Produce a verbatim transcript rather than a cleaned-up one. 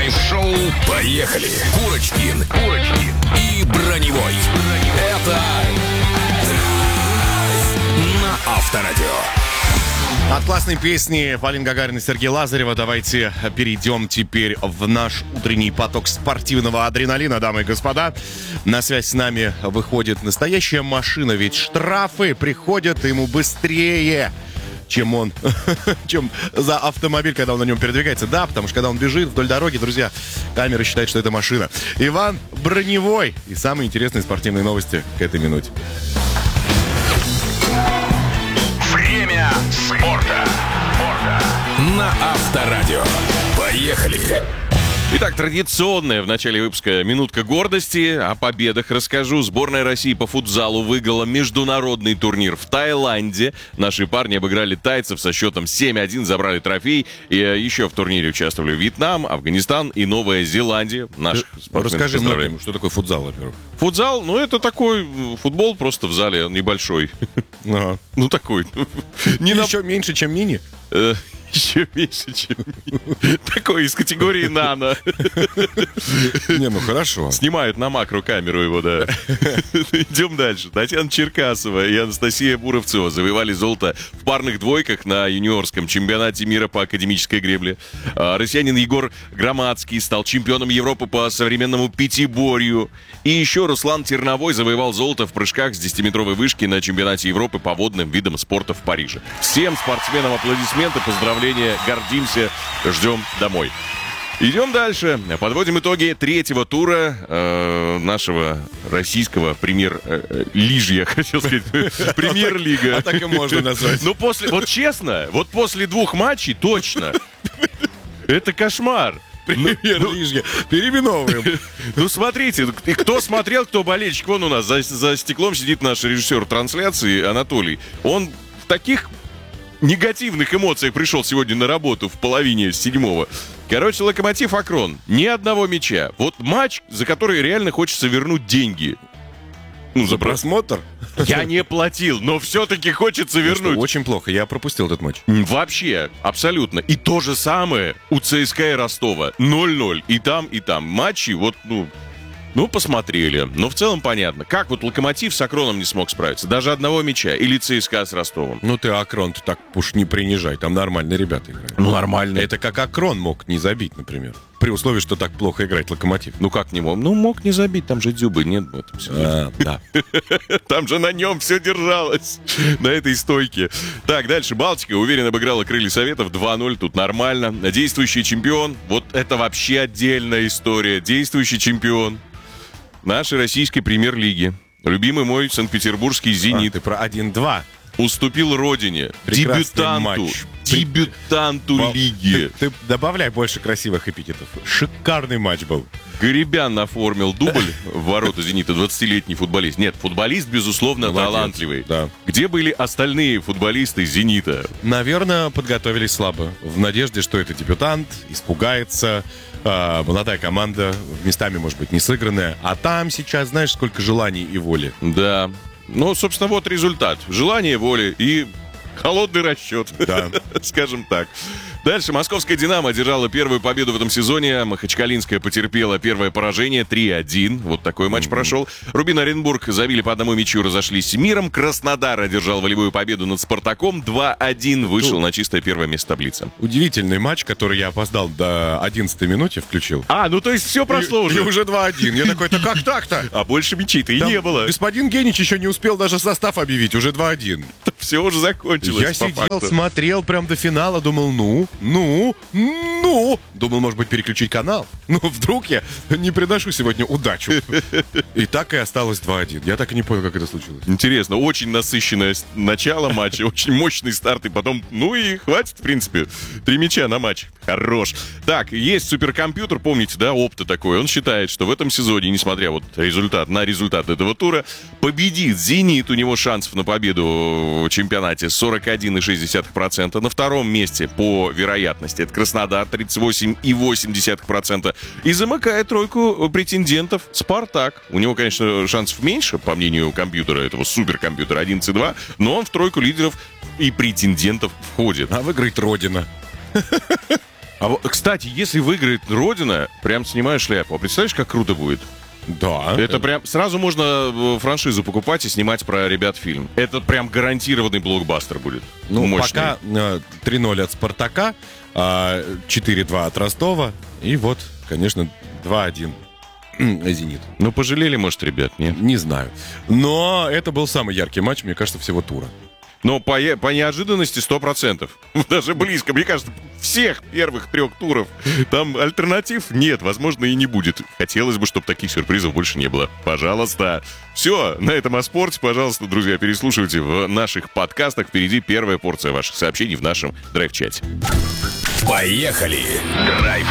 Драйв-шоу. Поехали. Курочкин, Курочкин и Броневой. Это Драйв на Авторадио. От классной песни Полины Гагариной и Сергея Лазарева давайте перейдем теперь в наш утренний поток спортивного адреналина, дамы и господа. На связь с нами выходит настоящая машина, ведь штрафы приходят ему быстрее, чем он, чем за автомобиль, когда он на нем передвигается. Да, потому что когда он бежит вдоль дороги, друзья, камера считает, что это машина. Иван Броневой и самые интересные спортивные новости к этой минуте. Время спорта. спорта. На Авторадио. Поехали. Итак, традиционная в начале выпуска минутка гордости. О победах расскажу. Сборная России по футзалу выиграла международный турнир в Таиланде. Наши парни обыграли тайцев со счетом семь один, забрали трофей. И еще в турнире участвовали Вьетнам, Афганистан и Новая Зеландия. Наших Расскажи многим, что такое футзал, во-первых. Футзал, ну это такой футбол просто в зале, он небольшой. Ага. Ну такой. Не еще меньше, чем мини? Еще меньше, чем такой из категории нано. Не, ну хорошо. Снимают на макрокамеру его, да. Идем дальше. Татьяна Черкасова и Анастасия Буровцева завоевали золото в парных двойках на юниорском чемпионате мира по академической гребле. Россиянин Егор Громадский стал чемпионом Европы по современному пятиборью. И еще Руслан Терновой завоевал золото в прыжках с десятиметровой вышки на чемпионате Европы по водным видам спорта в Париже. Всем спортсменам аплодисменты, поздравления. Гордимся, ждем домой. Идем дальше. Подводим итоги третьего тура э, нашего российского премьер-лижья, хотел сказать, премьер-лига. А так и можно назвать. Ну, после, вот честно, вот после двух матчей точно. Это кошмар. Премьер-лижья. Переименовываем. Ну, смотрите, и кто смотрел, кто болельщик, вон у нас за, за стеклом сидит наш режиссер трансляции Анатолий. Он в таких негативных эмоциях пришел сегодня на работу в половине седьмого. Короче, Локомотив Акрон. Ни одного мяча. Вот матч, за который реально хочется вернуть деньги. Ну, за просмотр? Я не платил, но все-таки хочется вернуть. Ну что, очень плохо, я пропустил этот матч. Вообще, абсолютно. И то же самое у ЦСКА и Ростова. ноль ноль. И там, и там. Матчи, вот, ну... Ну, посмотрели. Но в целом понятно. Как вот Локомотив с Акроном не смог справиться? Даже одного мяча. Или ЦСКА с Ростовом. Ну, ты Акрон, ты так уж не принижай. Там нормальные ребята играют. Ну, нормально. Это как Акрон мог не забить, например. При условии, что так плохо играет Локомотив. Ну, как не мог? Ну, мог не забить. Там же Дзюбы нет в этом все. А, да. Там же на нем все держалось. На этой стойке. Так, дальше. Балтика уверенно обыграла Крылья Советов два ноль. Тут нормально. Действующий чемпион. Вот это вообще отдельная история. Действующий чемпион нашей российской премьер-лиги. Любимый мой санкт-петербургский «Зенит». А, ты про один-два. Уступил родине. Прекрасный Дебютанту. матч. Дебютанту Бал- лиги. Ты, ты добавляй больше красивых эпитетов. Шикарный матч был. Гарибян оформил дубль в ворота «Зенита», двадцатилетний футболист. Нет, футболист, безусловно, Молодец, талантливый. да. Где были остальные футболисты «Зенита»? Наверное, подготовились слабо. В надежде, что это дебютант, испугается. А, молодая команда, местами, может быть, не сыгранная. А там сейчас, знаешь, сколько желаний и воли. Да. Ну, собственно, вот результат. Желание, воли и холодный расчет. Да. Скажем так. Дальше. Московская «Динамо» одержала первую победу в этом сезоне. Махачкалинская потерпела первое поражение три один. Вот такой матч mm-hmm. прошел. Рубин Оренбург забили по одному мячу, разошлись с миром. Краснодар одержал волевую победу над «Спартаком». два один вышел Тут на чистое первое место таблицы. удивительный матч, который я опоздал до одиннадцатой минуты включил. А, ну то есть все прошло и, уже. И уже два один. Я такой, да как так-то? А больше мячей-то и Там не было. Господин Генич еще не успел даже состав объявить. Уже два один. Все уже закончилось. Я по сидел, факту. смотрел прям до финала, думал, ну, ну, ну. Думал, может быть, переключить канал. Ну, вдруг я не приношу сегодня удачу. И так и осталось два один. Я так и не понял, как это случилось. Интересно, очень насыщенное с- начало матча, очень мощный старт, и потом, ну и хватит, в принципе, три мяча на матч. Хорош. Так, есть суперкомпьютер, помните, да, Опта такой, он считает, что в этом сезоне, несмотря вот результат, на результат этого тура, победит «Зенит», у него шансов на победу в чемпионате сорок один целых шесть десятых процента, на втором месте по вероятности это Краснодар, тридцать восемь целых восемь десятых процента, и замыкает тройку претендентов «Спартак». У него, конечно, шансов меньше, по мнению компьютера, этого суперкомпьютера одиннадцать два, но он в тройку лидеров и претендентов входит. А выиграет Родина. А вот, кстати, если выиграет Родина, прям снимаю шляпу. А представляешь, как круто будет? Да. Это прям... Сразу можно франшизу покупать и снимать про ребят фильм. Это прям гарантированный блокбастер будет. Ну, мощный. пока э, три ноль от Спартака, э, четыре два от Ростова, и вот, конечно, два один Зенит. Ну, пожалели, может, ребят, нет? Не знаю. Но это был самый яркий матч, мне кажется, всего тура. Но по, е- по неожиданности сто процентов. Даже близко. Мне кажется, всех первых трех туров там альтернатив нет. Возможно, и не будет. Хотелось бы, чтобы таких сюрпризов больше не было. Пожалуйста. Все, на этом о спорте. Пожалуйста, друзья, переслушивайте в наших подкастах. Впереди первая порция ваших сообщений в нашем драйв-чате. Поехали! Драйв